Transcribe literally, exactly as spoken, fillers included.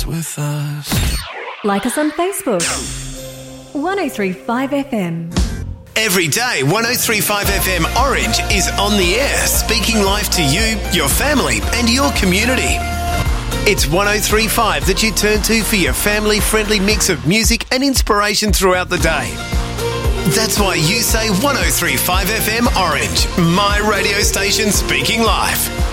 with us. Like us on Facebook. one oh three point five F M. Every day, one oh three point five F M Orange is on the air, speaking life to you, your family and your community. It's one oh three point five that you turn to for your family-friendly mix of music and inspiration throughout the day. That's why you say one oh three point five F M Orange, my radio station speaking life.